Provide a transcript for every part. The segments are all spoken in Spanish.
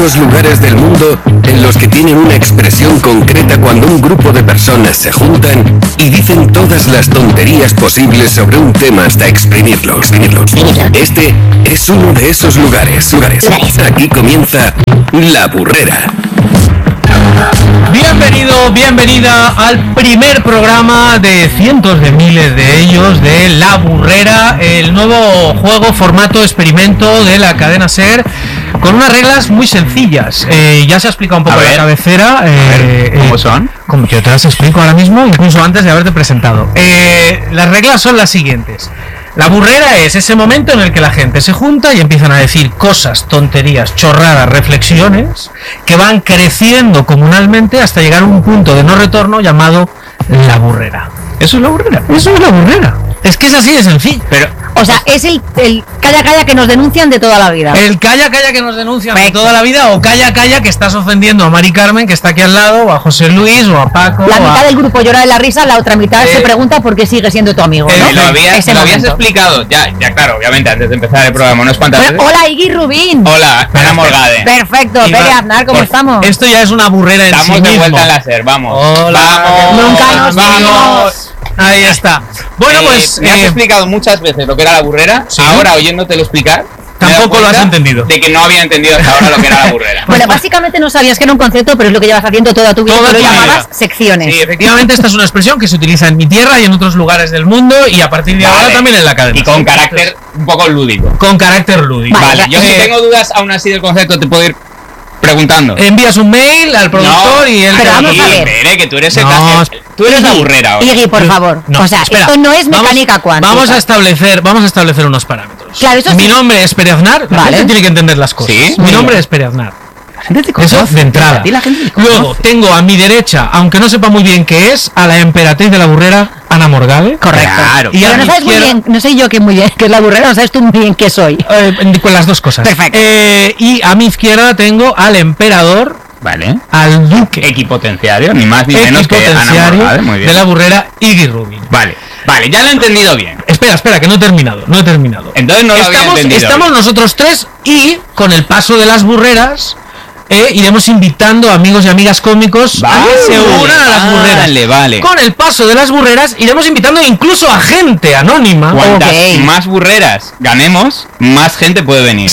unos lugares del mundo en los que tienen una expresión concreta cuando un grupo de personas se juntan y dicen todas las tonterías posibles sobre un tema hasta exprimirlo. Este es uno de esos lugares. Aquí comienza La Burrera. Bienvenido, bienvenida al primer programa de cientos de miles de ellos de La Burrera, el nuevo juego, formato, experimento de la cadena SER, con unas reglas muy sencillas. Ya se ha explicado un poco la cabecera. ¿Cómo son? Como yo te las explico ahora mismo, incluso antes de haberte presentado. Las reglas son las siguientes. La burrera es ese momento en el que la gente se junta y empiezan a decir cosas, tonterías, chorradas, reflexiones que van creciendo comunalmente hasta llegar a un punto de no retorno llamado la burrera. ¿Eso es la burrera? Eso es la burrera. Es que es así de sencillo. Pero, o sea, es el calla que nos denuncian de toda la vida. El calla que nos denuncian de toda la vida, o calla que estás ofendiendo a Mari Carmen, que está aquí al lado, o a José Luis, o a Paco. La mitad del grupo llora de la risa, la otra mitad se pregunta por qué sigue siendo tu amigo, ¿no? Lo habías explicado, ya claro, obviamente, antes de empezar el programa, unos cuantas veces. Hola, Iggy Rubín. Hola, Ana Morgade. Perfecto, Pere Aznar, ¿cómo estamos? Esto ya es una burrera en sí mismo. Estamos de vuelta en la SER, vamos. Hola, vamos. Nunca nos vamos. Ahí está. Bueno, pues me has explicado muchas veces lo que era la burrera. ¿Sí? Ahora, oyéndotelo explicar, tampoco lo has entendido. De que no había entendido hasta ahora lo que era la burrera. Bueno, básicamente no sabías que era un concepto, pero es lo que llevas haciendo toda tu vida. Lo llamabas secciones. Sí, efectivamente, esta es una expresión que se utiliza en mi tierra y en otros lugares del mundo, y a partir de ahora también en la cadena. Y con carácter un poco lúdico. Con carácter lúdico. Vale, yo si tengo dudas aún así del concepto te puedo ir preguntando. Envías un mail al productor y él pero vamos a ver. Espere, que tú eres la burrera hoy. Iggy, por favor. O sea, espera, esto no es mecánica cuántica. Vamos a establecer unos parámetros. Claro, eso Mi nombre es Pere Aznar. La gente tiene que entender las cosas. ¿Sí? Mi nombre es Pere Aznar. Eso de entrada. Luego tengo a mi derecha, aunque no sepa muy bien qué es, a la emperatriz de la burrera, Ana Morgade. Correcto. Claro. Y pero no sabes muy bien, no sé yo qué muy bien, que es la burrera, no sabes tú muy bien qué soy. Con las dos cosas. Perfecto. Y a mi izquierda tengo al emperador. Vale. Al duque. Equipotenciario, ni más ni menos que Ana Morgade. Muy bien. De la burrera, Iggy Rubín. Vale, ya lo he entendido bien. Espera, que no he terminado. Entonces no lo había entendido. Estamos nosotros tres y con el paso de las burreras iremos invitando a amigos y amigas cómicos a que se unan a las burreras. Vale. Con el paso de las burreras iremos invitando incluso a gente anónima. Cuantas más burreras ganemos, más gente puede venir.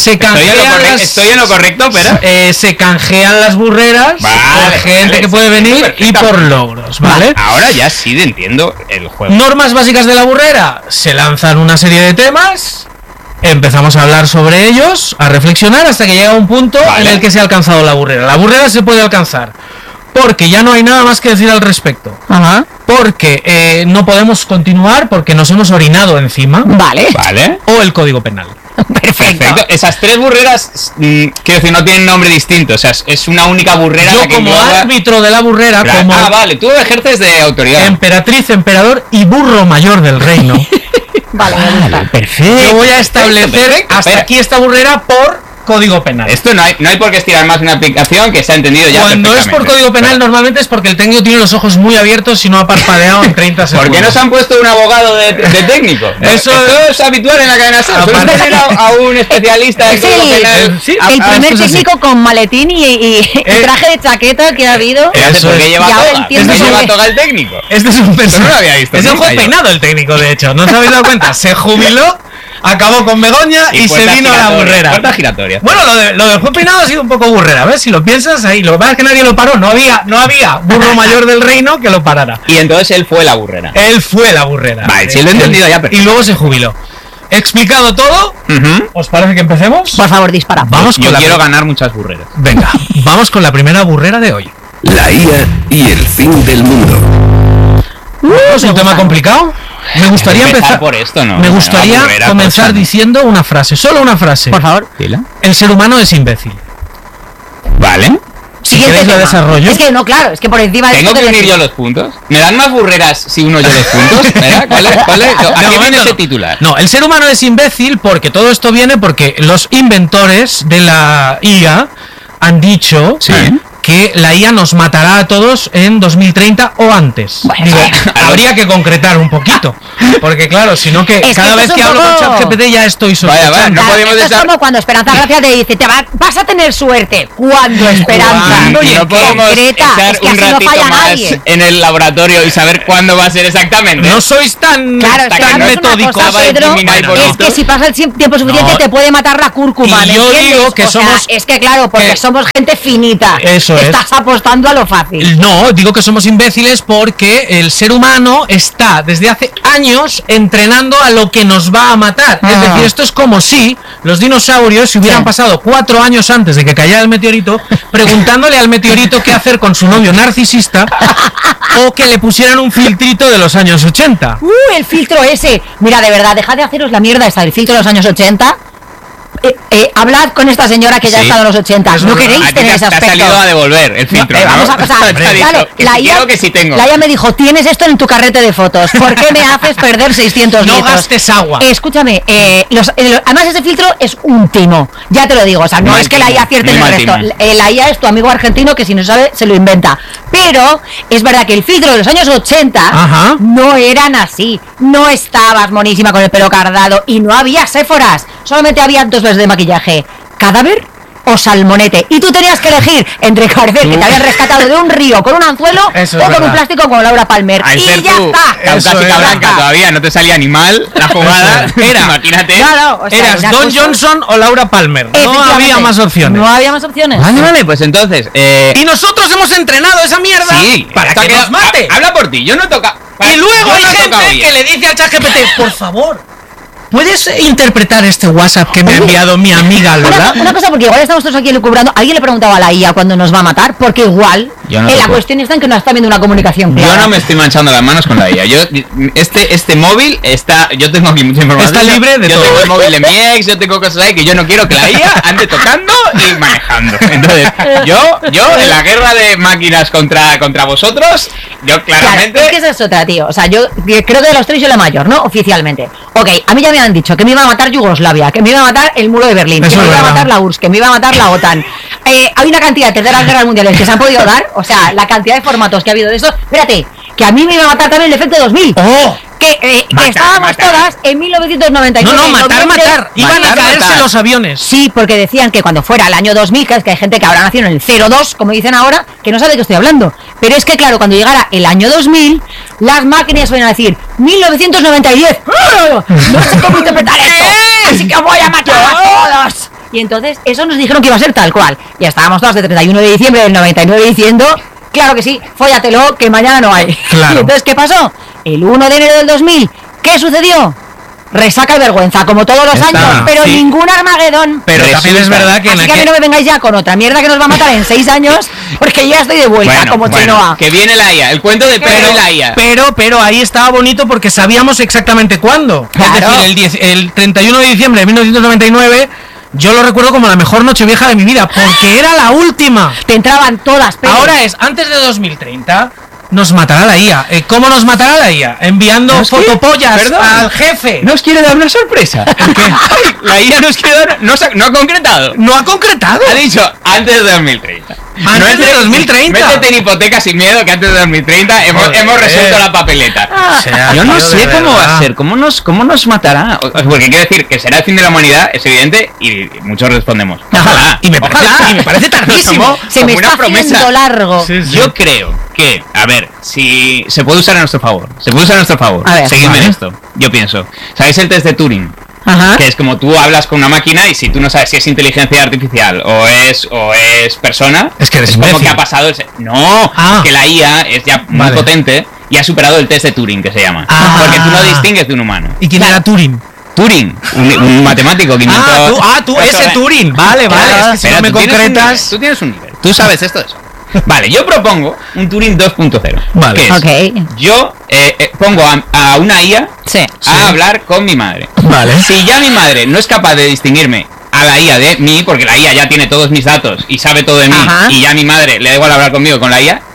Estoy en lo correcto, pero se canjean las burreras por gente que puede venir y por logros, ¿vale? Ahora ya sí entiendo el juego. Normas básicas de la burrera: se lanzan una serie de temas. Empezamos a hablar sobre ellos, a reflexionar hasta que llega un punto en el que se ha alcanzado la burrera. La burrera se puede alcanzar porque ya no hay nada más que decir al respecto. Ajá. Porque no podemos continuar porque nos hemos orinado encima. Vale. O el Código Penal. Perfecto. Esas tres burreras, quiero decir, no tienen nombre distinto. O sea, es una única burrera. Yo como árbitro de la burrera, como... vale, tú ejerces de autoridad. Emperatriz, emperador y burro mayor del reino. Vale, perfecto. Yo voy a establecer hasta aquí esta burrera por Código Penal. Esto no hay por qué estirar más una aplicación que se ha entendido ya. Cuando es por Código Penal normalmente es porque el técnico tiene los ojos muy abiertos y no ha parpadeado en 30 segundos. ¿Por qué no se han puesto un abogado de técnico? Esto es habitual en la cadena SER. Suelen tener a un especialista de Código Penal. El primer técnico con maletín y traje de chaqueta que ha habido. ¿Por qué lleva toga el técnico? Este es un personaje. No lo había visto. Es un juez peinado el técnico, de hecho. ¿No os habéis dado cuenta? Se jubiló, acabó con Begoña y se vino a la burrera. Puerta giratoria. Bueno, lo del juez peinado ha sido un poco burrera, ¿ves? Si lo piensas ahí, lo que pasa es que nadie lo paró. No había burro mayor del reino que lo parara. Y entonces él fue la burrera. Vale, si lo he entendido ya, perfecto. Y luego se jubiló. Explicado todo, ¿os parece que empecemos? Por favor, dispara. Yo quiero ganar muchas burreras. Venga, vamos con la primera burrera de hoy. La IA y el fin del mundo. ¿Es un tema complicado? Me gustaría empezar por esto, ¿no? Me gustaría comenzar diciendo una frase, solo una frase. Por favor. El ser humano es imbécil. Vale. Si queréis lo desarrollo. Es que no, claro, es que por encima de ¿Tengo que unir yo los puntos? ¿Me dan más burreras si uno yo los puntos? ¿Cuál es? ¿A qué viene ese titular? No, el ser humano es imbécil porque todo esto viene porque los inventores de la IA han dicho que la IA nos matará a todos en 2030 o antes. Bueno, Digo, habría que concretar un poquito, porque claro, si no que cada vez que hablo con ChatGPT ya estoy sospechando. Vaya, no podemos es como cuando Esperanza Gracia te dice, vas a tener suerte. ¿Cuándo, Esperanza? No podemos concreta, estar un ratito más nadie en el laboratorio y saber cuándo va a ser exactamente. No sois tan, tan metódicos. Pedro, es que si pasa el tiempo suficiente te puede matar la cúrcuma. Y yo digo que somos... es que claro, porque somos gente finita. Eso Estás apostando a lo fácil. No, digo que somos imbéciles porque el ser humano está desde hace años entrenando a lo que nos va a matar. Es decir, esto es como si los dinosaurios se hubieran pasado 4 años antes de que cayera el meteorito preguntándole al meteorito qué hacer con su novio narcisista o que le pusieran un filtrito de los años 80. El filtro ese. Mira, de verdad, dejad de haceros la mierda esta del filtro de los años 80. Hablad con esta señora que ya ha estado en los 80. No queréis tener ese aspecto. Te ha salido a devolver el filtro, ¿no? Vamos a pasar. Claro, la IA me dijo, tienes esto en tu carrete de fotos. ¿Por qué me haces perder 600 litros? No gastes agua. Escúchame, además ese filtro es un timo. Ya te lo digo, o sea, no es que la IA acierte en el resto. La IA es tu amigo argentino que si no sabe, se lo inventa. Pero es verdad que el filtro de los años 80 no eran así. No estabas monísima con el pelo cardado y no había séforas. Solamente había 2 veces de maquillaje: cadáver o salmonete. Y tú tenías que elegir entre parecer que te habían rescatado de un río con un anzuelo o con un plástico como Laura Palmer. Al y ser ya tú está. Caucásica blanca todavía, no te salía animal la jugada. Imagínate. Claro, o sea, eras Don Johnson o Laura Palmer. No había más opciones. No había más opciones. Vale, pues entonces. Y nosotros hemos entrenado esa mierda para que nos mate. Habla por ti, yo no toca. Y luego hay gente que le dice al ChatGPT, por favor, ¿puedes interpretar este WhatsApp que me ha enviado mi amiga Lola? Una cosa, porque igual estamos todos aquí elucubrando. ¿Alguien le preguntaba a la IA cuándo nos va a matar? Porque igual la cuestión está en que no está viendo una comunicación clara. Yo no me estoy manchando las manos con la IA. Este móvil está... Yo tengo aquí mucha información. Está libre de todo. Yo tengo el móvil de mi ex, yo tengo cosas ahí que yo no quiero que la IA ande tocando y manejando. Entonces, yo en la guerra de máquinas contra vosotros, yo claramente... Claro, es que esa es otra, tío. O sea, yo creo que de los 3 yo la mayor, ¿no? Oficialmente. Ok, a mí ya me han dicho que me iba a matar Yugoslavia, que me iba a matar el muro de Berlín, que me iba a matar la URSS, que me iba a matar la OTAN. Hay una cantidad de terceras guerras mundiales que se han podido dar, o sea, la cantidad de formatos que ha habido de eso. Espérate, que a mí me iba a matar también el efecto 2000. Que estábamos todas en 1999. No, matar. Iban a caerse los aviones. Sí, porque decían que cuando fuera el año 2000, que es que hay gente que ahora nació en el 02, como dicen ahora, que no sabe de qué estoy hablando. Pero es que, claro, cuando llegara el año 2000, las máquinas van a decir 1990. No sé cómo interpretar esto, así que os voy a matar a todos. Y entonces, eso nos dijeron que iba a ser tal cual. Y estábamos todas de 31 de diciembre del 99 diciendo, claro que sí, fóllatelo, que mañana no hay. Claro. Y entonces, ¿qué pasó? El 1 de enero del 2000, ¿qué sucedió? Resaca y vergüenza, como todos los años, pero ningún Armagedón. Pero también es verdad que... Así que a mí no me vengáis ya con otra mierda que nos va a matar en 6 años, porque ya estoy de vuelta, como Chenoa. Que viene la IA, el cuento de Pedro y la IA. Pero ahí estaba bonito porque sabíamos exactamente cuándo. Claro. Es decir, el 31 de diciembre de 1999... Yo lo recuerdo como la mejor noche vieja de mi vida, porque era la última. Te entraban todas, pero... Ahora es, antes de 2030, nos matará la IA. ¿Cómo nos matará la IA? Enviando fotopollas al jefe. ¿Nos quiere dar una sorpresa? ¿Qué? La IA nos quiere dar... No ha concretado. ¿No ha concretado? Ha dicho, antes de 2030. Antes de 2030. Métete en hipoteca sin miedo, que antes de 2030 hemos resuelto la papeleta. Yo no sé cómo va a ser, cómo nos matará. Porque quiero decir que será el fin de la humanidad, es evidente, y muchos respondemos. Ojalá. Y me parece tardísimo. Se me está haciendo largo. Sí. Yo creo que, a ver, si se puede usar a nuestro favor. A ver, seguidme en esto. Yo pienso, ¿sabéis el test de Turing? Que es como tú hablas con una máquina y si tú no sabes si es inteligencia artificial o es persona, es que eres como que ha pasado que la IA es ya muy potente y ha superado el test de Turing, que se llama, porque tú no distingues de un humano. ¿Y quién era Turing? Turing, un matemático que inventó... tú ese Turing, vale, es que si no me concretas... Tú tienes un nivel, tú sabes esto de eso. Vale, yo propongo un Turing 2.0. Vale. Que es, yo pongo a una IA a hablar con mi madre. Vale. Si ya mi madre no es capaz de distinguirme a la IA de mí, porque la IA ya tiene todos mis datos y sabe todo de mí, y ya mi madre le da igual hablar conmigo con la IA,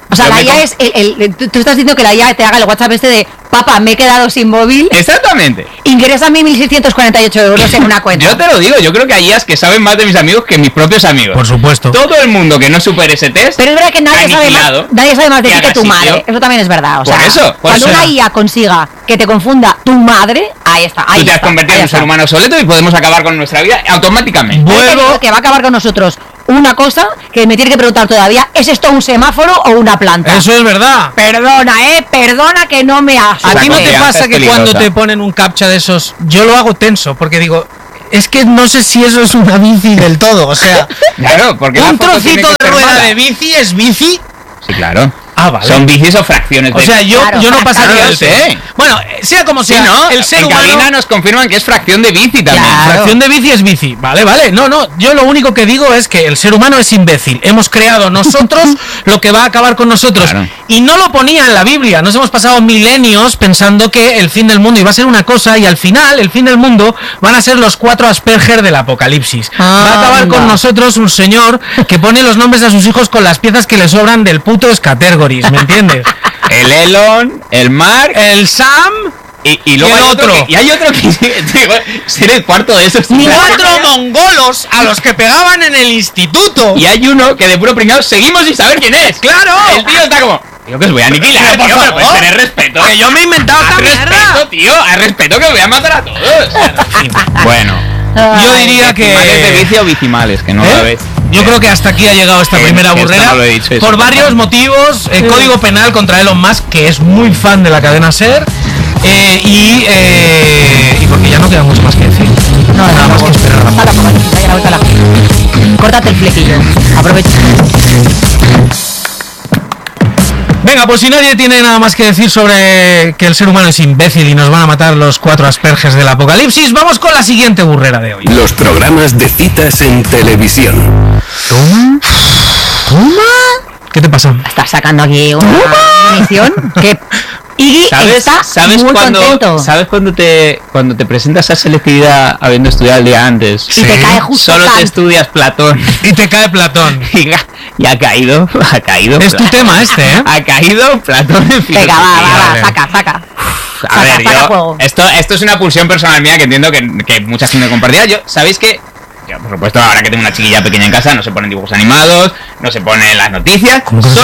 O sea, la IA es tú estás diciendo que la IA te haga el WhatsApp de papá, me he quedado sin móvil. Exactamente. Ingresa 1.648 euros en una cuenta. Yo te lo digo, yo creo que hay IAs que saben más de mis amigos que mis propios amigos. Por supuesto. Todo el mundo que no supere ese test. Pero es verdad que nadie sabe más de ti que tu madre. Eso también es verdad. O sea, cuando una IA consiga que te confunda tu madre, ahí está. Tú te has convertido en un ser humano obsoleto y podemos acabar con nuestra vida automáticamente. Vuelvo que va a acabar con nosotros. Una cosa que me tiene que preguntar todavía, ¿es esto un semáforo o una planta? Eso es verdad. Perdona que no me asustes. ¿A ti no te pasa que cuando te ponen un captcha de esos, yo lo hago tenso, porque digo, es que no sé si eso es una bici del todo, o sea, claro, porque un trocito de rueda de bici es bici? Sí, claro. Ah, vale. Son bicis o fracciones de... O sea, yo no pasaría eso. Bueno, sea como sea, ¿no? el ser en humano... cabina nos confirman que es fracción de bici también. Claro. Fracción de bici es bici. Vale. No, yo lo único que digo es que el ser humano es imbécil. Hemos creado nosotros lo que va a acabar con nosotros. Claro. Y no lo ponía en la Biblia. Nos hemos pasado milenios pensando que el fin del mundo iba a ser una cosa y al final, el fin del mundo van a ser los 4 Asperger del apocalipsis. Va a acabar con nosotros un señor que pone los nombres a sus hijos con las piezas que le sobran del puto Scattergories, ¿me entiendes? El Elon, el Mark, el Sam y luego hay otro. Y hay otro que ser el cuarto de esos. 4 mongolos a los que pegaban en el instituto. Y hay uno que de puro pringado seguimos sin saber quién es. ¡Claro! El tío está como... Tío, que os voy a aniquilar, tío, pero puedes tener respeto. Que yo me he inventado esta mierda. Respeto, tío, hay respeto que os voy a matar a todos. Bueno. Yo diría que... Males de bici o bicimales, que no lo ves. Yo creo que hasta aquí ha llegado esta primera burrera no por varios motivos. Código penal contra Elon Musk, que es muy fan de la cadena SER, y porque ya no queda mucho más que decir. No, nada más que esperar. Córtate el flequillo. Aprovecha. Venga, pues si nadie tiene nada más que decir sobre que el ser humano es imbécil y nos van a matar los 4 Asperges del apocalipsis, vamos con la siguiente burrera de hoy. Los programas de citas en televisión. ¿Toma? ¿Qué te pasa? Estás sacando aquí una munición que... Y ¿sabes muy contento. ¿Sabes cuando te presentas a selectividad habiendo estudiado el día antes? Sí. Y te cae justo solo te estudias Platón. Y te cae Platón. Y ha caído. Es tu tema este, ¿eh? Ha caído Platón en filosofía. Venga, va, saca. A ver, esto es una pulsión personal mía que entiendo que mucha gente compartirá. ¿Sabéis que? Yo, por supuesto, ahora que tengo una chiquilla pequeña en casa, no se ponen dibujos animados, no se ponen las noticias,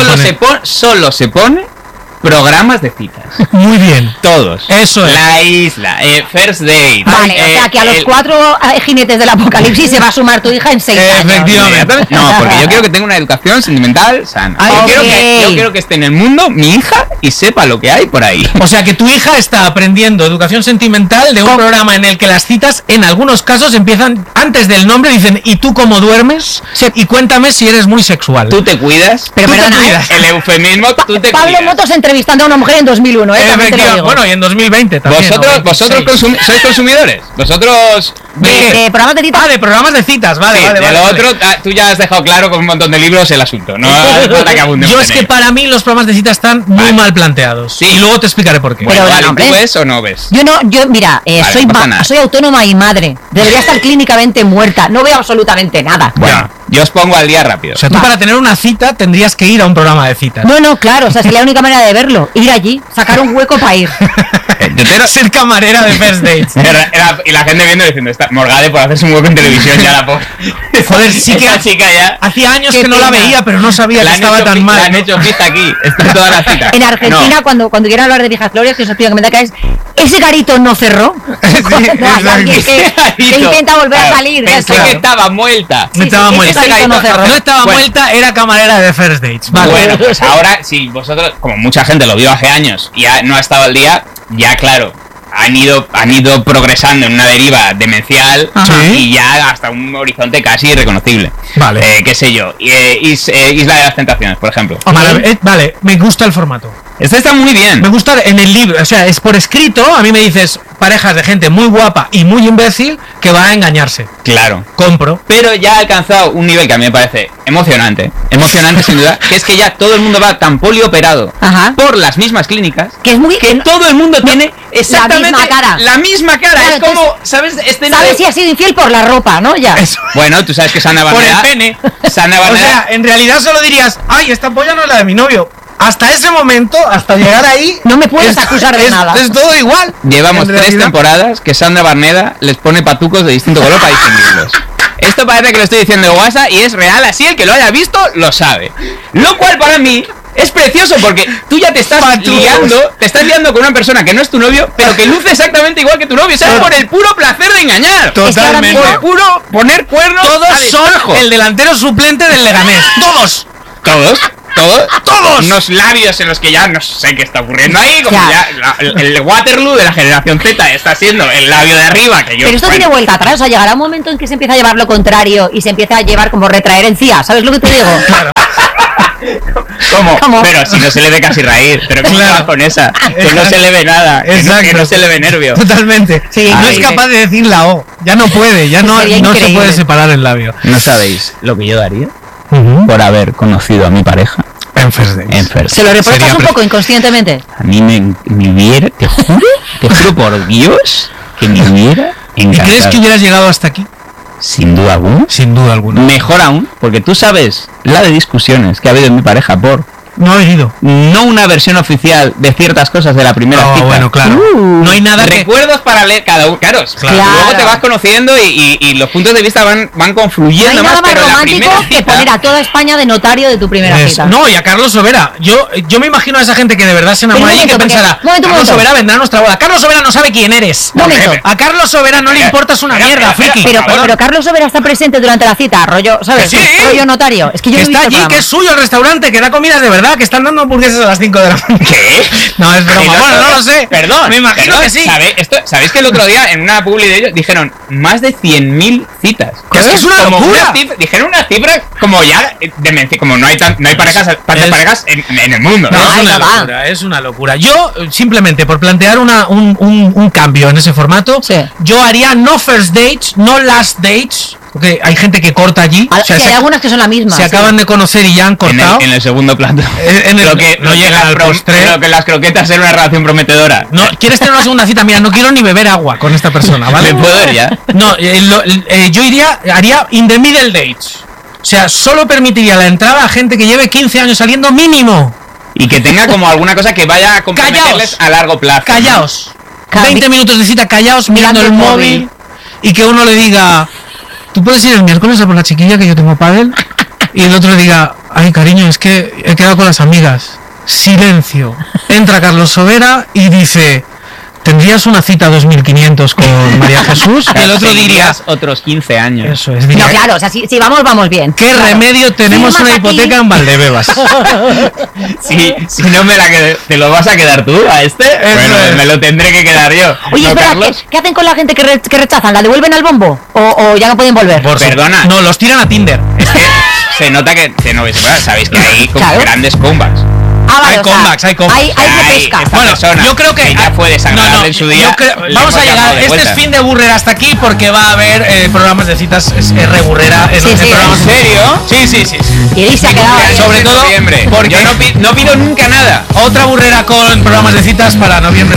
solo se pone programas de citas. Muy bien. Todos. Eso es. La isla, First Date. Vale, o sea que a los 4 jinetes del apocalipsis se va a sumar tu hija en 6 años. Efectivamente. No, porque yo quiero que tenga una educación sentimental sana. Yo quiero que esté en el mundo mi hija y sepa lo que hay por ahí. O sea que tu hija está aprendiendo educación sentimental de un programa en el que las citas en algunos casos empiezan antes del nombre, dicen ¿y tú cómo duermes? Y cuéntame si eres muy sexual. Tú te cuidas. Pero perdona, el eufemismo, tú te Pablo cuidas. Motos entrevistando a una mujer en 2001, Bueno, y en 2020 también. ¿Vosotros sois consumidores? ¿Vosotros? ¿De programas de citas? De programas de citas, vale. De lo otro, tú ya has dejado claro con un montón de libros el asunto. No hace falta que abundemos. Yo es que para mí los programas de citas están muy mal planteados. Sí. Y luego te explicaré por qué. Bueno, ¿tú ves o no ves? Yo mira, soy autónoma y madre. Debería estar clínicamente muerta. No veo absolutamente nada. Bueno, yo os pongo al día rápido. O sea, tú para tener una cita tendrías que ir a un programa de citas. No, claro, o sea, sería la única manera de verlo. Ir allí, sacar un hueco para ir. Ser camarera de First Dates. Y la gente viendo diciendo, está Morgade por hacerse un hueco en televisión ya la pobre. Joder, sí que chica ya. Hacía años que no la veía, pero no sabía que estaba tan mal. La han hecho pista aquí, está en todas las citas. En Argentina, cuando quieran hablar de viejas glorias, que os pido que me digáis, ese garito no cerró. Hay alguien que intenta volver a salir. Pensé que estaba muerta. No estaba muerta, era camarera de First Dates. Vale. Bueno, pues ahora, si vosotros, como mucha gente lo vio hace años y ya no ha estado al día, ya claro, han ido progresando en una deriva demencial. Y ya hasta un horizonte casi irreconocible. Vale. Qué sé yo. Isla de las Tentaciones, por ejemplo. Vale, me gusta el formato. Este está muy bien. Me gusta en el libro, o sea, es por escrito. A mí me dices parejas de gente muy guapa y muy imbécil que va a engañarse. Claro. Compro. Pero ya ha alcanzado un nivel que a mí me parece emocionante sin duda, que es que ya todo el mundo va tan polioperado por las mismas clínicas que todo el mundo tiene exactamente la misma cara. Claro, es como, ¿sabes? ¿Sabes si ha sido infiel por la ropa, no? Ya. Bueno, tú sabes que Sana Barneda... Por el pene. Sana Barneda... O sea, en realidad solo dirías, ay, esta polla no es la de mi novio. hasta ese momento, hasta llegar ahí, no me puedes acusar de nada. Es todo igual. Llevamos 3 temporadas que Sandra Barneda les pone patucos de distinto color para distinguirlos. Esto parece que lo estoy diciendo de WhatsApp y es real, así el que lo haya visto lo sabe. Lo cual para mí es precioso porque tú ya te estás liando con una persona que no es tu novio, pero que luce exactamente igual que tu novio. O sea, por el puro placer de engañar. Totalmente. Por el puro poner cuernos. Todos son el delantero suplente del Leganés. Todos. Unos labios en los que ya no sé qué está ocurriendo ahí, como el Waterloo de la generación Z está siendo el labio de arriba que yo. Pero esto tiene vuelta atrás, o sea, llegará un momento en que se empieza a llevar lo contrario y se empieza a llevar como retraer encía, ¿sabes lo que te digo? Claro. ¿Cómo? Pero si no se le ve casi raír, pero ¿cómo va con esa? Que no se le ve nada, que no se le ve nervio. Totalmente. Sí, no es capaz de decir la O, ya no puede, ya no se puede separar el labio. No sabéis lo que yo daría por haber conocido a mi pareja en First Dates. ¿Se lo reprochas un poco inconscientemente? A mí me hubiera, te juro por Dios, que me hubiera encantado. ¿Y crees que hubieras llegado hasta aquí? Sin duda alguna. Sin duda alguna. Mejor aún, porque tú sabes la de discusiones que ha habido en mi pareja por... No he ido. No una versión oficial de ciertas cosas de la primera cita. Bueno, claro. No hay nada recuerdos para leer cada uno. Claro. Luego te vas conociendo y los puntos de vista van confluyendo. No hay nada más pero romántico que poner a toda España de notario de tu primera cita. No, y a Carlos Sobera. Yo me imagino a esa gente que de verdad se enamora y que pensará, Carlos Sobera vendrá a nuestra boda. Carlos Sobera no sabe quién eres. A Carlos Sobera no le importas una mierda, friki. Pero Carlos Sobera está presente durante la cita, rollo, ¿sabes? Sí. Rollo notario. Es que yo está allí, que es suyo el restaurante, que da comidas de verdad, que están dando hamburguesas a las 5 de la mañana. ¿Qué? No, es broma. Bueno, no lo sé. Perdón. Me imagino que sí. ¿Sabéis que el otro día en una publi de ellos dijeron más de 100.000 citas? Es una locura. Dijeron una cifra como ya demencia, como no hay parejas, tantas parejas en el mundo. No, es una locura. Yo, simplemente por plantear un cambio en ese formato, yo haría no first dates, no last dates. Porque hay gente que corta allí. Hay algunas que son la misma. Se acaban de conocer y ya han cortado. En el segundo plato. Lo que no llega al postre. Pero que las croquetas eran una relación prometedora. No, ¿quieres tener una segunda cita? Mira, no quiero ni beber agua con esta persona, ¿vale? ¿Me puedo ir ya? No, yo haría in the middle dates. O sea, solo permitiría la entrada a gente que lleve 15 años saliendo mínimo. Y que tenga como alguna cosa que vaya a comprometerles a largo plazo. Callaos. 20 minutos de cita, callaos, mirando el móvil. Y que uno le diga... Tú puedes ir el miércoles a por la chiquilla que yo tengo pádel y el otro diga, ay cariño, es que he quedado con las amigas. Silencio. Entra Carlos Sobera y dice, ¿tendrías una cita 2500 con María Jesús? Y el otro diría, otros 15 años. Eso es. No, claro, o sea, si vamos bien. ¿Qué remedio? Tenemos una hipoteca en Valdebebas. Si no me la ¿te lo vas a quedar tú a este? Bueno, me lo tendré que quedar yo. Oye, espera, ¿qué hacen con la gente que rechazan? ¿La devuelven al bombo? ¿O ya no pueden volver? Perdona. No, los tiran a Tinder. Es que se nota que sabéis que hay como grandes comebacks. Hay comebacks. Hay repesca. Bueno, yo creo que ya fue desagradable en su día. Vamos a llegar. Este es fin de Burrera hasta aquí porque va a haber programas de citas Burrera. ¿En serio? Sí. Y se ha quedado. Sobre todo porque yo no pido nunca nada. Otra Burrera con programas de citas para noviembre.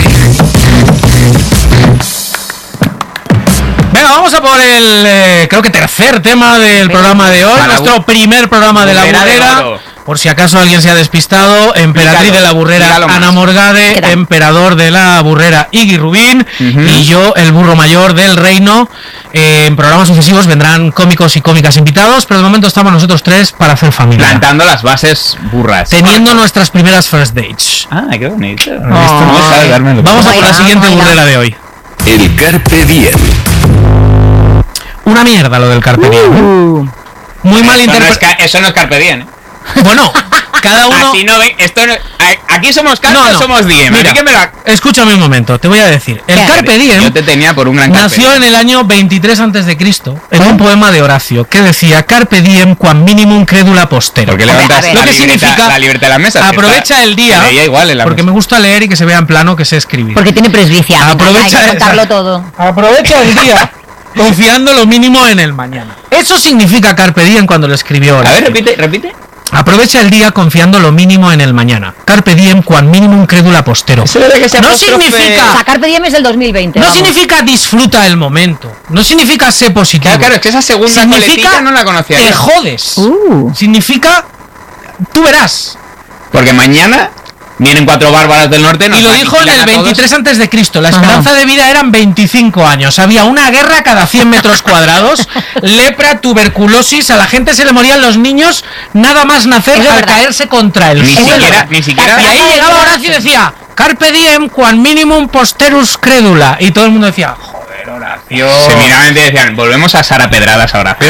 Venga, vamos a por el creo que tercer tema del programa de hoy. Nuestro primer programa de la Burrera. Por si acaso alguien se ha despistado, emperatriz de la Burrera Ana Morgade, emperador de la Burrera Iggy Rubín y yo, el burro mayor del reino. En programas sucesivos vendrán cómicos y cómicas invitados, pero de momento estamos nosotros tres para hacer familia. Plantando las bases burras. Teniendo nuestras primeras first dates. Ah, qué bonito. Vamos a por la siguiente Burrera de hoy. El Carpe Diem. Una mierda lo del Carpe Diem. Muy mal interpretado. Eso no es Carpe Diem, ¿eh? Bueno, cada uno... Así no ven, aquí somos Carpe o somos Diem. Mira, escúchame un momento, te voy a decir. El Carpe Diem yo te tenía por un gran nació en el año 23 a.C. en un poema de Horacio que decía Carpe Diem quam minimum credula postero. Porque levantas lo que significa la libreta de la mesa. Aprovecha el día, porque me gusta leer y que se vea en plano que sé escribir. Porque tiene presbicia. Aprovecha, hay que contarlo todo. Aprovecha el día confiando lo mínimo en el mañana. Eso significa Carpe Diem cuando lo escribió Horacio. A ver, repite. Aprovecha el día confiando lo mínimo en el mañana. Carpe diem quam minimum credula postero. No significa... O sea, Carpe diem es del 2020. No significa disfruta el momento. No significa sé positivo. Claro, es que esa segunda coletita no la conocía. Te jodes. Significa... Tú verás. Porque mañana vienen 4 bárbaras del norte. Y lo dijo en el 23 antes de Cristo. La esperanza de vida eran 25 años. Había una guerra cada 100 metros cuadrados. Lepra, tuberculosis. A la gente se le morían los niños nada más nacer al caerse contra el suelo. Ni siquiera. Y ahí llegaba Horacio y decía: Carpe diem, quam minimum posterus credula. Y todo el mundo decía: Horacio. Seminarmente decían, volvemos a Sara Pedradas a Horacio.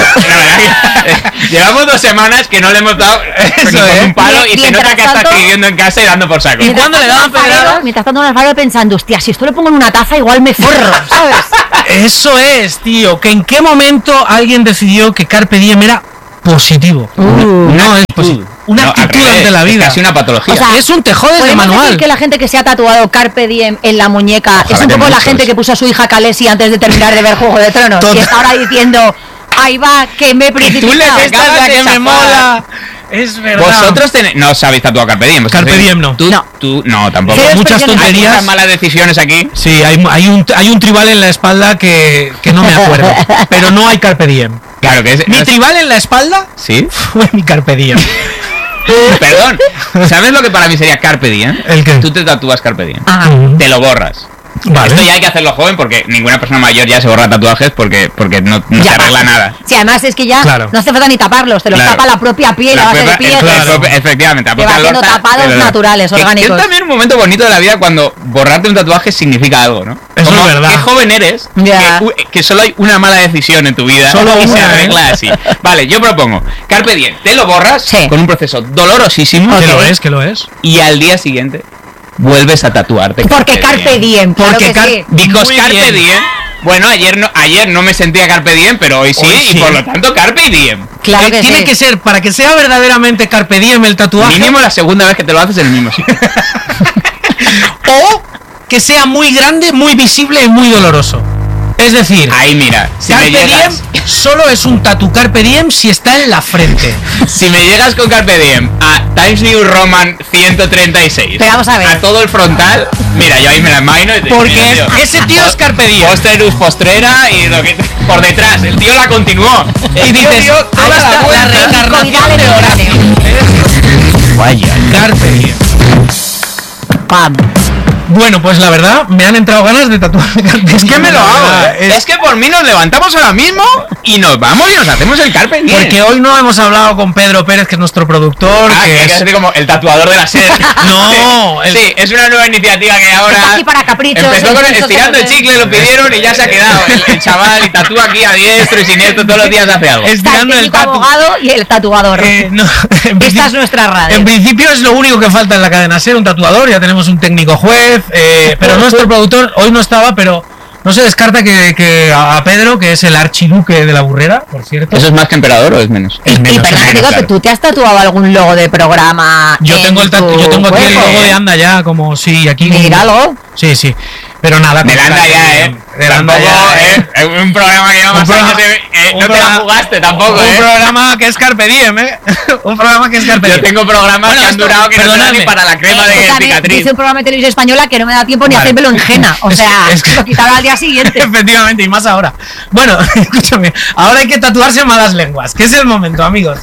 Llevamos 2 semanas que no le hemos dado un palo y se nota que está escribiendo en casa y dando por saco. ¿Y cuando le daban pedradas? Mientras tanto en Alfaro pensando, hostia, si esto lo pongo en una taza igual me forro, ¿sabes? Eso es, tío. ¿Que en qué momento alguien decidió que Carpe diem era positivo? No es positivo. Una actitud ante la vida. Es casi una patología. O sea, es un tejodes de ¿podemos manual. decir que la gente que se ha tatuado Carpe Diem en la muñeca es un poco la gente que puso a su hija Khaleesi antes de terminar de ver Juego de Tronos? Y está ahora diciendo, ahí va, que me he precipitado. Esta es la que me mola. Es verdad. Vosotros no os habéis tatuado Carpe Diem. Carpe Diem no. Tú no, tampoco. Muchas tonterías. Hay malas decisiones aquí. Sí, hay un tribal en la espalda que no me acuerdo. Pero no hay Carpe Diem. Claro que es. Mi tribal en la espalda fue mi Carpe Diem. Perdón, ¿sabes lo que para mí sería Carpe Diem? ¿El qué? Tú te tatúas Carpe Diem. Te lo borras. Vale. Esto ya hay que hacerlo joven porque ninguna persona mayor ya se borra tatuajes porque no se arregla nada. Sí, además es que ya no hace falta ni taparlos, te los tapa la propia piel a base de piel. Efectivamente, que va siendo tapados naturales, orgánicos. Que es también un momento bonito de la vida cuando borrarte un tatuaje significa algo, ¿no? Eso es verdad. Qué joven eres, que solo hay una mala decisión en tu vida y se arregla así. Vale, yo propongo, Carpe Diem, te lo borras con un proceso dolorosísimo. Que lo es. Y al día siguiente vuelves a tatuarte. Porque Carpe Diem, porque Carpe Diem. Bueno, ayer no me sentía Carpe Diem, pero hoy sí, y por lo tanto Carpe Diem. Claro que tiene que ser, para que sea verdaderamente Carpe Diem el tatuaje. Mínimo la segunda vez que te lo haces en el mismo sitio. O que sea muy grande, muy visible y muy doloroso. Es decir, ahí mira, si Carpe me llegas, Diem solo es un tatu Carpe Diem si está en la frente. Si me llegas con Carpe Diem a Times New Roman 136, pero vamos a ver, a todo el frontal, mira, yo ahí me la imagino. Porque ese tío es Carpe Diem. Posterus postrera y lo que por detrás, el tío la continuó. Y dices, toda la reencarnación de Horacio. Vaya, Carpe Diem. ¡Pam! Bueno, pues la verdad, me han entrado ganas de tatuarme Carpe Diem. Es que me lo hago. Es que por mí nos levantamos ahora mismo y nos vamos y nos hacemos el Carpe Diem. Porque hoy no hemos hablado con Pedro Pérez, que es nuestro productor. Que es como el tatuador de la SER. No, sí, es una nueva iniciativa que ahora. Está aquí para caprichos. Empezó con estirando el chicle, lo pidieron y ya se ha quedado. El chaval y tatúa aquí a diestro y siniestro, todos los días hace algo. Estirando el abogado y el tatuador. Esta es nuestra radio. En principio es lo único que falta en la cadena SER, un tatuador. Ya tenemos un técnico juez. Pero nuestro productor hoy no estaba, pero no se descarta que a Pedro, que es el archiduque de la burrera, por cierto. ¿Eso es más que emperador o es menos? Y perdón, digo, que tú te has tatuado algún logo de programa. Yo tengo aquí el logo de Anda ya, como sí, aquí. Mira algo. Sí. Pero nada, de Anda ya, De Anda ya, un programa que lleva más años, no te la jugaste tampoco, Un programa que es Carpe Diem, Un programa que es Carpe Diem. Yo tengo programas que han durado que no dan ni para la crema de cicatriz. Hice un programa de televisión española que no me da tiempo ni a hacérmelo en Jena. O sea, lo quitaron al día siguiente. Efectivamente, y más ahora. Bueno, escúchame, ahora hay que tatuarse malas lenguas, que es el momento, amigos.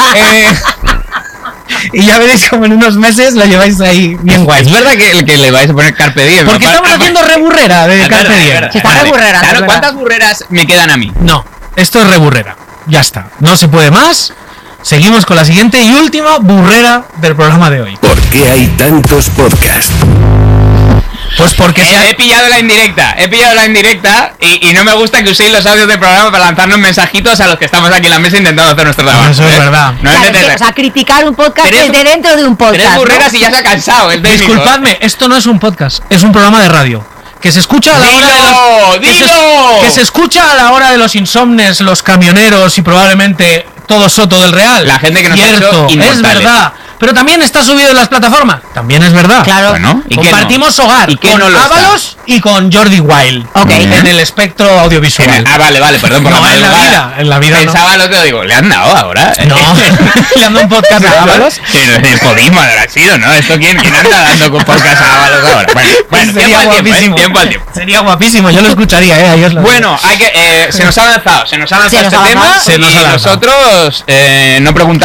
Y ya veréis como en unos meses lo lleváis ahí bien guay. Es verdad que le vais a poner Carpe Diem. Porque estamos haciendo reburrera de Carpe Diem. Se está reburrera. Claro, ¿cuántas burreras me quedan a mí? No, esto es reburrera. Ya está. No se puede más. Seguimos con la siguiente y última burrera del programa de hoy. ¿Por qué hay tantos podcasts? Pues porque he pillado la indirecta y no me gusta que uséis los audios del programa para lanzarnos mensajitos a los que estamos aquí en la mesa intentando hacer nuestro trabajo. Eso es verdad. No o sea, criticar un podcast desde dentro de un podcast. Tres burreras y ya se ha cansado el técnico. Disculpadme, esto no es un podcast, es un programa de radio. Que se escucha a la hora de los... Que se escucha a la hora de los insomnes, los camioneros y probablemente todo Soto del Real. La gente que nos ha hecho inmortales. Es verdad. Pero también está subido en las plataformas. También es verdad. Claro. Bueno, ¿y compartimos hogar con Ábalos y con Jordi Wild. En el espectro audiovisual. Vale, perdón por en la vida pensaba lo que digo. ¿Le han dado ahora? No. ¿Le han dado un podcast a Ábalos? El podismo habrá sido, ¿no? ¿Esto quién anda dando con podcast a Ábalos ahora? Bueno, sería guapísimo. Tiempo al tiempo. Sería guapísimo, yo lo escucharía, Bueno, hay que se nos ha lanzado este tema y nosotros no preguntamos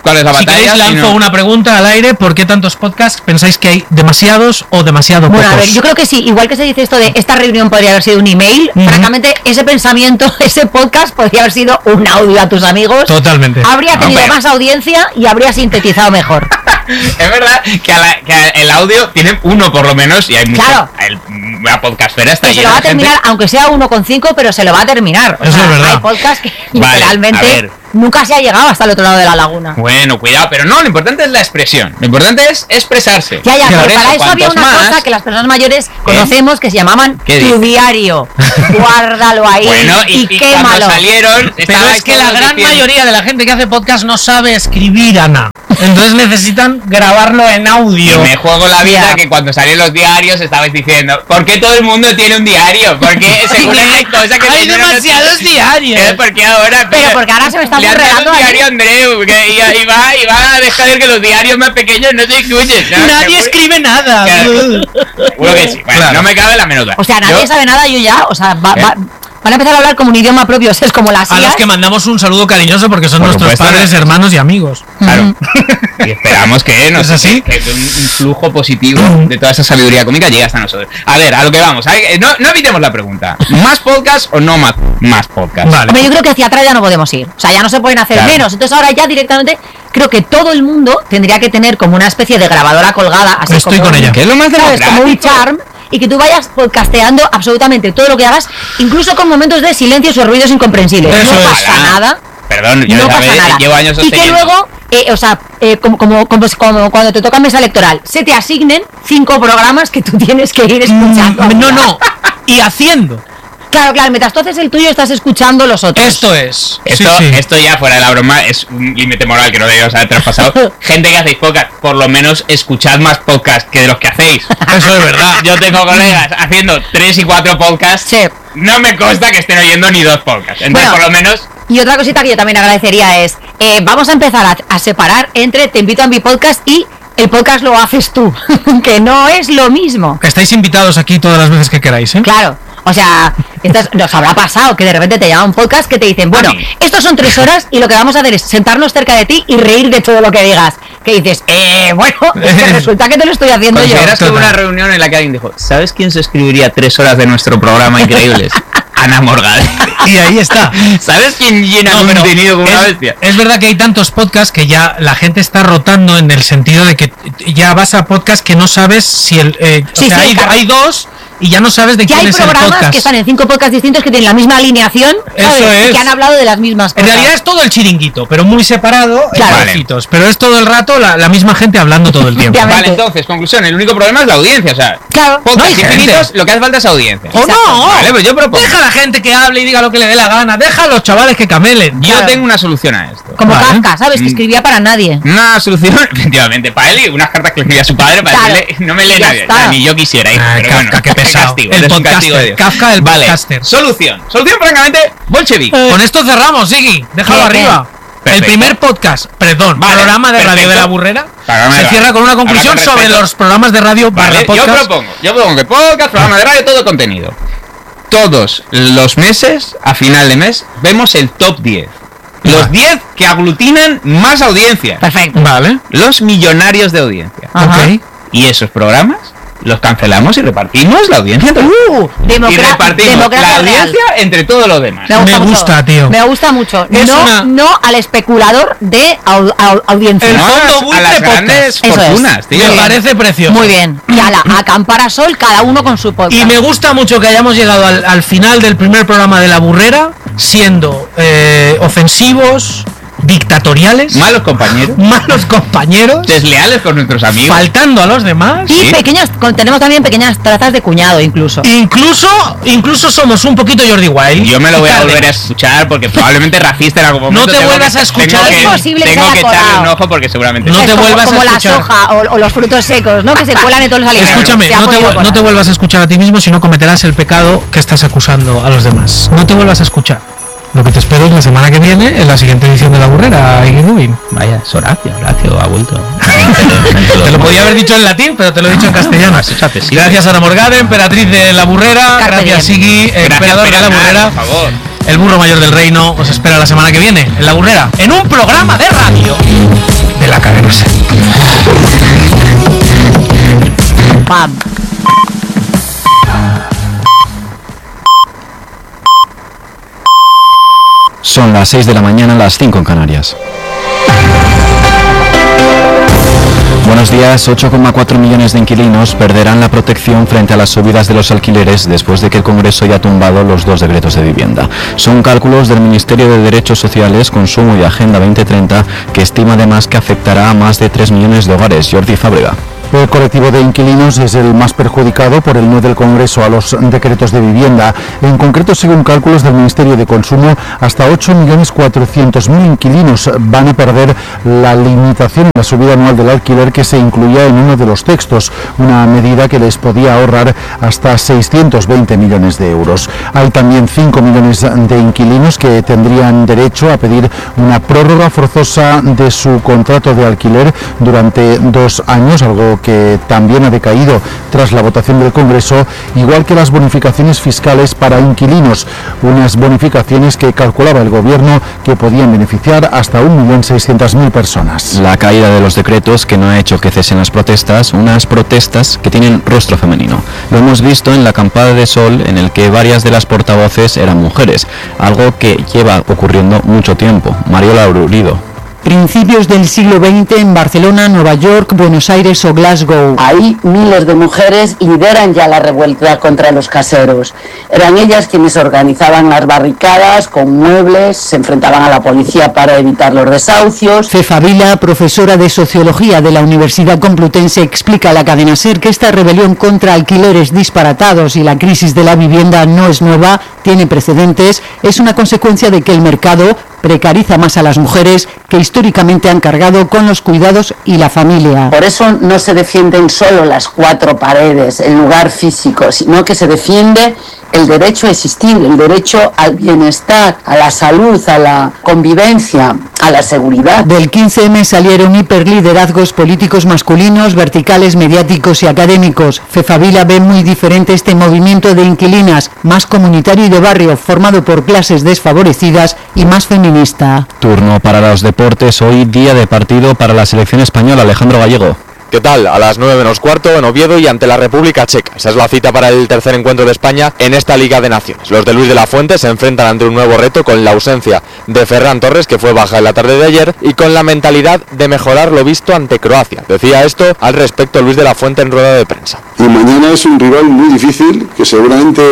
cuál es la batalla. Si queréis lanzo una pregunta al aire, ¿por qué tantos podcasts? ¿Pensáis que hay demasiados o demasiado pocos? Bueno, a ver, yo creo que sí, igual que se dice esto de esta reunión podría haber sido un email, francamente ese pensamiento, ese podcast podría haber sido un audio a tus amigos. Totalmente. Habría tenido más audiencia y habría sintetizado mejor. Es verdad que el audio tiene uno por lo menos y hay mucho. Claro. La podcastfera está Que se llena lo va a de gente. terminar, aunque sea 1,5, pero se lo va a terminar. O Eso sea, es verdad. hay podcast que Vale, literalmente a ver. nunca se ha llegado hasta el otro lado de la laguna. Bueno, cuidado, pero no, lo importante es la expresión. Lo importante es expresarse. Ya, Por pero para eso había cuantos una más- cosa que las personas mayores conocemos que se llamaman ¿Qué tu dice? diario. Guárdalo ahí Bueno, y y quémalo. cuando salieron, Pero estabais es que la todos gran diciendo- mayoría de la gente que hace podcast no sabe escribir, Ana. Entonces necesitan grabarlo en Y audio. me juego la vida Ya. que cuando salieron los diarios estabais diciendo, ¿por qué todo el mundo tiene un diario? Porque seguro que hay cosas que Hay primero no demasiados tienen. diarios. Porque ahora Pero porque ahora se me está le han dado burlando un ahí. diario a Andreu que y va a dejar que los diarios más pequeños no se escuchen. ¿no? Nadie Seguro- escribe nada. Seguro que sí. Bueno, Claro. no me cabe la menor duda. O sea, nadie Yo- sabe nada, yo ya, o sea, van a empezar a hablar como un idioma propio, o sea, es como las A los IAs. que mandamos un saludo cariñoso porque son Por nuestros supuesto, padres, ¿no? hermanos y amigos. Claro. Y esperamos que ¿Es así? que un flujo positivo de toda esa sabiduría cómica llegue hasta nosotros. A ver, a lo que vamos. No evitemos la pregunta. ¿Más podcast o no más podcast? Vale. Hombre, yo creo que hacia atrás ya no podemos ir. O sea, ya no se pueden hacer Claro. menos. Entonces ahora ya directamente creo que todo el mundo tendría que tener como una especie de grabadora colgada, así Estoy como con ella. Que es lo más ¿sabes? Como un democrático. charm, y que tú vayas podcasteando absolutamente todo lo que hagas, incluso con momentos de silencios o ruidos incomprensibles. Eso no es. pasa nada. Perdón, yo No ya pasa ves, nada. llevo años Y que sosteniendo. luego, como cuando te toca mesa electoral, se te asignen 5 programas que tú tienes que ir escuchando. No. Y haciendo. Claro, mientras tú haces el tuyo estás escuchando los otros. Esto es. Esto ya fuera de la broma es un límite moral que no deberíamos haber traspasado. Gente que hacéis podcast, por lo menos escuchad más podcast que de los que hacéis. Eso es verdad. Yo tengo colegas haciendo 3 y 4 podcasts. Sí. No me consta que estén oyendo ni 2 podcasts. Entonces, Bueno. por lo menos, Y otra cosita que yo también agradecería es, vamos a empezar a separar entre Te invito a mi podcast y el podcast lo haces tú, que no es lo mismo. Estáis invitados aquí todas las veces que queráis, ¿eh? Claro, o sea, nos habrá pasado que de repente te llama un podcast que te dicen, bueno, A mí. estos son 3 horas y lo que vamos a hacer es sentarnos cerca de ti y reír de todo lo que digas. Que dices, bueno, es que resulta que te lo estoy haciendo yo. consideras que hubo Total. una reunión en la que alguien dijo, ¿sabes quién se escribiría 3 horas de nuestro programa increíbles? Ana Morgade. Y ahí está. ¿Sabes quién llena No, pero contenido como una es, bestia? es verdad que hay tantos podcasts que ya la gente está rotando en el sentido de que ya vas a podcast que no sabes si el... Sí, o sea, sí, claro. hay dos y ya no sabes de Que quién hay es el programas podcast. que están en 5 podcasts distintos que tienen la misma alineación, ¿sabes? Eso es. Y que han hablado de las mismas En cosas. realidad es todo el chiringuito, pero muy separado en Claro. trocitos. Pero es todo el rato la misma gente hablando todo el tiempo. Efectivamente. Vale, entonces, conclusión, el único problema es la audiencia, o sea, Claro. No podcast hay gente. infinitos, lo que hace falta es audiencia. ¡O no! Vale, pues yo propongo. Deja a la gente que hable y diga lo que le dé la gana. Deja a los chavales que camelen. Yo Claro. tengo una solución a esto. Como Vale. Kafka, ¿sabes? Que escribía para nadie. Una solución, efectivamente, para él y unas cartas que le escribía a su padre para Claro. decirle, no me lee Ya nadie, está. ni yo quisiera ir. Ah, pero Kafka, bueno, qué pesado. castigo, El es un castigo de podcaster, Dios. Kafka, el vale, podcaster. Solución, francamente, bolchevique. Con esto cerramos, Iggy. Déjalo Bien, arriba. Perfecto. El primer podcast, perdón, Vale, programa de radio perfecto. de la burrera, Programa de se radio. cierra con una conclusión Habla con sobre respeto. los programas de radio Vale, barra podcast. yo propongo que podcast, programa de radio, todo contenido. Todos los meses, a final de mes, vemos el top 10. Los 10 que aglutinan más audiencia. Perfecto. Vale. Los millonarios de audiencia. Ajá. Ok. Y esos programas los cancelamos y repartimos la audiencia entre y repartimos la democracia real. audiencia entre todos los demás. Me mucho. gusta, tío. Me gusta mucho. Es una- No al especulador de audiencia. El No, fondo a buitre las podcast. grandes Eso es. fortunas, tío. Me parece precioso. Muy bien. Y a acampar a sol, cada uno con su podcast. Y me gusta mucho que hayamos llegado al final del primer programa de La Burrera siendo ofensivos, dictatoriales, Malos compañeros, malos compañeros, desleales con nuestros amigos. faltando a los demás. Y Sí. tenemos también pequeñas trazas de cuñado incluso. Incluso somos un poquito Jordi Wild. Yo me lo voy a Cárdenas. volver a escuchar porque probablemente racista en algún momento. No te tengo vuelvas que- a escuchar. Tengo Es posible que tengo se que haya echarle un colado. ojo porque seguramente. No Es te como, vuelvas a como la escuchar. soja o los frutos secos, ¿no? Que se cuelan en todos los alimentos. Escúchame, Se ha no podido te colar. vuelvas a escuchar a ti mismo, si no cometerás el pecado que estás acusando a los demás. No te vuelvas a escuchar. Lo que te espero es la semana que viene, en la siguiente edición de La Burrera, Iggy Rubin. Vaya, es Horacio ha vuelto. Te lo podía haber dicho en latín, pero te lo he dicho en castellano. Has hecho apesito. Gracias a Ana Morgade, emperatriz de La Burrera. Carpe Gracias, diem. Iggy, emperador de La Burrera. Por favor. El burro mayor del reino os espera la semana que viene en La Burrera, en un programa de radio. de la cadena SER. ¡Pam! Son las 6 de la mañana, las 5 en Canarias. Buenos días. 8,4 millones de inquilinos perderán la protección frente a las subidas de los alquileres después de que el Congreso haya tumbado los 2 decretos de vivienda. Son cálculos del Ministerio de Derechos Sociales, Consumo y Agenda 2030, que estima además que afectará a más de 3 millones de hogares. Jordi Fábrega. El colectivo de inquilinos es el más perjudicado por el no del Congreso a los decretos de vivienda. En concreto, según cálculos del Ministerio de Consumo, hasta 8.400.000 inquilinos van a perder la limitación en la subida anual del alquiler que se incluía en uno de los textos, una medida que les podía ahorrar hasta 620 millones de euros. Hay también 5 millones de inquilinos que tendrían derecho a pedir una prórroga forzosa de su contrato de alquiler durante 2 años, algo que también ha decaído tras la votación del Congreso, igual que las bonificaciones fiscales para inquilinos, unas bonificaciones que calculaba el Gobierno que podían beneficiar hasta 1.600.000 personas. La caída de los decretos que no ha hecho que cesen las protestas, unas protestas que tienen rostro femenino. Lo hemos visto en la acampada de Sol, en el que varias de las portavoces eran mujeres, algo que lleva ocurriendo mucho tiempo. Mariola Urido. Principios del siglo XX en Barcelona, Nueva York, Buenos Aires o Glasgow. Ahí miles de mujeres lideran ya la revuelta contra los caseros. Eran ellas quienes organizaban las barricadas con muebles, se enfrentaban a la policía para evitar los desahucios. Fefa Vila, profesora de Sociología de la Universidad Complutense, explica a la cadena SER que esta rebelión contra alquileres disparatados y la crisis de la vivienda no es nueva, tiene precedentes, es una consecuencia de que el mercado precariza más a las mujeres que históricamente han cargado con los cuidados y la familia. Por eso no se defienden solo las 4 paredes, el lugar físico, sino que se defiende el derecho a existir, el derecho al bienestar, a la salud, a la convivencia, a la seguridad. Del 15M salieron hiperliderazgos políticos masculinos, verticales, mediáticos y académicos. Fefa Vila ve muy diferente este movimiento de inquilinas, más comunitario y de barrio, formado por clases desfavorecidas y más feminista. Turno para los deportes, hoy día de partido para la selección española. Alejandro Gallego. ¿Qué tal? A las 9 menos cuarto en Oviedo y ante la República Checa. Esa es la cita para el tercer encuentro de España en esta Liga de Naciones. Los de Luis de la Fuente se enfrentan ante un nuevo reto con la ausencia de Ferran Torres, que fue baja en la tarde de ayer, y con la mentalidad de mejorar lo visto ante Croacia. Decía esto al respecto Luis de la Fuente en rueda de prensa. Y mañana es un rival muy difícil que seguramente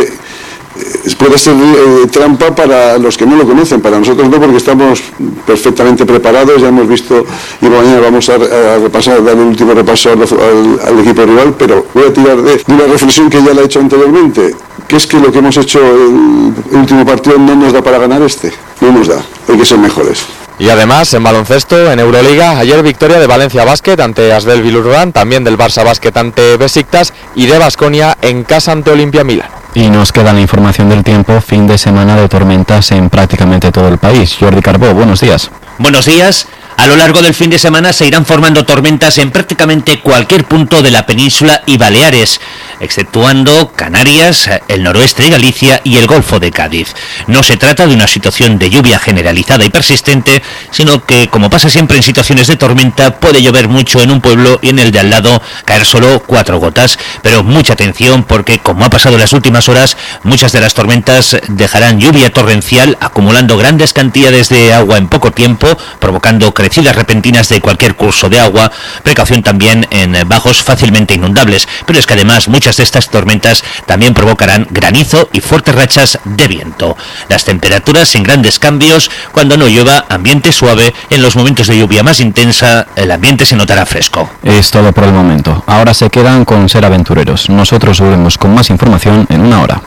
puede ser trampa para los que no lo conocen, para nosotros no, porque estamos perfectamente preparados, ya hemos visto, y mañana vamos a repasar, dar el último repaso al equipo rival, pero voy a tirar de una reflexión que ya la he hecho anteriormente, que es que lo que hemos hecho el último partido no nos da para ganar no nos da, hay que ser mejores. Y además, en baloncesto, en Euroliga, ayer victoria de Valencia Basket ante Asvel Bilurban, también del Barça Basket ante Besiktas y de Baskonia en casa ante Olimpia Milano. Y nos queda la información del tiempo, fin de semana de tormentas en prácticamente todo el país. Jordi Carbó, buenos días. Buenos días. A lo largo del fin de semana se irán formando tormentas en prácticamente cualquier punto de la península y Baleares, exceptuando Canarias, el noroeste de Galicia y el Golfo de Cádiz. No se trata de una situación de lluvia generalizada y persistente, sino que, como pasa siempre en situaciones de tormenta, puede llover mucho en un pueblo y en el de al lado caer solo 4 gotas. Pero mucha atención, porque como ha pasado en las últimas horas, muchas de las tormentas dejarán lluvia torrencial, acumulando grandes cantidades de agua en poco tiempo, provocando crecidas repentinas de cualquier curso de agua. Precaución también en bajos fácilmente inundables, pero es que además muchas de estas tormentas también provocarán granizo y fuertes rachas de viento. Las temperaturas sin grandes cambios, cuando no llueva, ambiente suave. En los momentos de lluvia más intensa, el ambiente se notará fresco. Es todo por el momento. Ahora se quedan con Ser Aventureros. Nosotros volvemos con más información en una hora.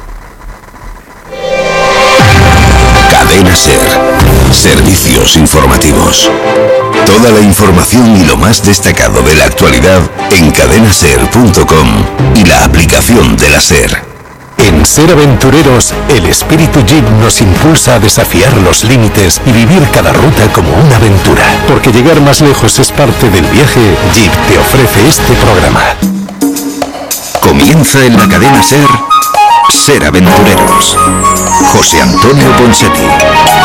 Cadena SER. Servicios informativos. Toda la información y lo más destacado de la actualidad en cadenaser.com y la aplicación de la SER. En Ser Aventureros, el espíritu Jeep nos impulsa a desafiar los límites y vivir cada ruta como una aventura. Porque llegar más lejos es parte del viaje, Jeep te ofrece este programa. Comienza en la cadena SER, Ser Aventureros. José Antonio Ponseti.